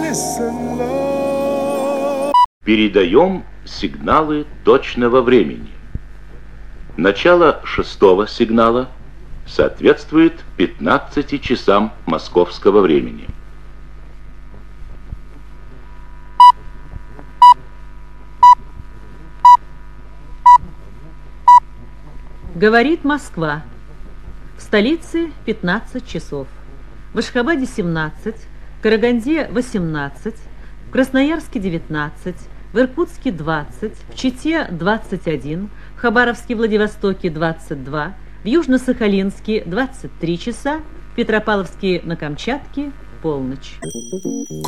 Передаем сигналы точного времени. Начало 6-го сигнала соответствует 15 часам московского времени. Говорит Москва. В столице 15 часов. В Ашхабаде 17, в Караганде 18, в Красноярске 19, в Иркутске 20, в Чите 21, в Хабаровске, Владивостоке 22, в Южно-Сахалинске 23 часа, в Петропавловске на Камчатке полночь.